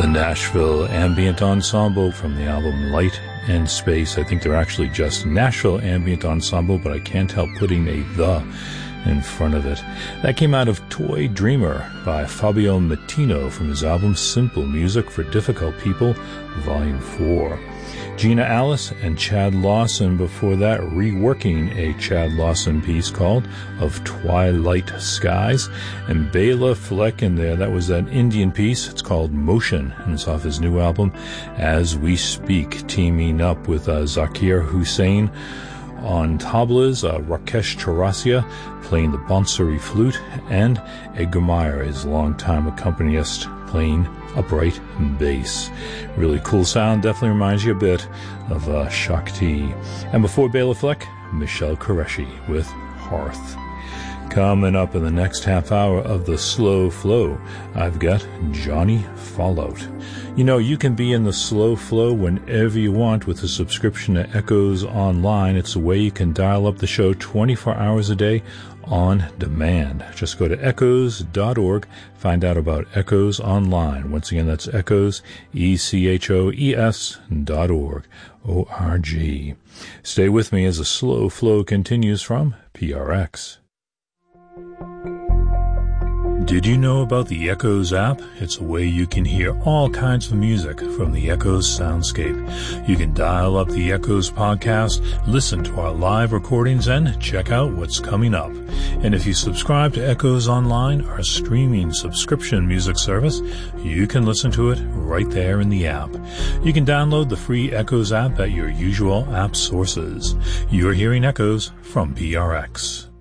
The Nashville Ambient Ensemble from the album Light and Space. I think they're actually just Nashville Ambient Ensemble, but I can't help putting a "the" in front of it. That came out of Toy Dreamer by Fabio Mattino from his album Simple Music for Difficult People, Volume 4. Gina Alice and Chad Lawson before that, reworking a Chad Lawson piece called Of Twilight Skies, and Bela Fleck in there. That was that Indian piece. It's called Motion, and it's off his new album As We Speak, teaming up with Zakir Hussain on tablas, Rakesh Chaurasia playing the Bansuri flute, and Edgar Meyer, his longtime accompanist, playing upright bass. Really cool sound, definitely reminds you a bit of Shakti. And before Bela Fleck, Michelle Qureshi with Hearth. Coming up in the next half hour of the Slow Flow, I've got Johnny Fallout. You know, you can be in the Slow Flow whenever you want with a subscription to Echoes Online. It's a way you can dial up the show 24 hours a day on demand. Just go to echoes.org, find out about Echoes Online. Once again, that's Echoes, ECHOES.org, O-R-G. Stay with me as the Slow Flow continues from PRX. Did you know about the Echoes app? It's a way you can hear all kinds of music from the Echoes soundscape. You can dial up the Echoes podcast, listen to our live recordings, and check out what's coming up. And if you subscribe to Echoes Online, our streaming subscription music service, you can listen to it right there in the app. You can download the free Echoes app at your usual app sources. You're hearing Echoes from PRX.